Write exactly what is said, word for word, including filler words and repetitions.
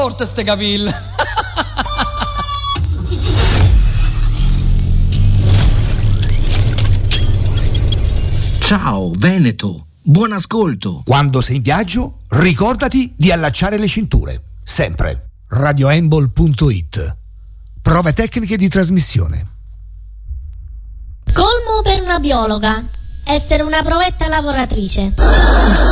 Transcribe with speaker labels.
Speaker 1: corte ste capille.
Speaker 2: Ciao Veneto, buon ascolto.
Speaker 3: Quando sei in viaggio, ricordati di allacciare le cinture. Sempre. radioembol punto it. Prove tecniche di trasmissione.
Speaker 4: Colmo per una biologa. Essere una provetta lavoratrice.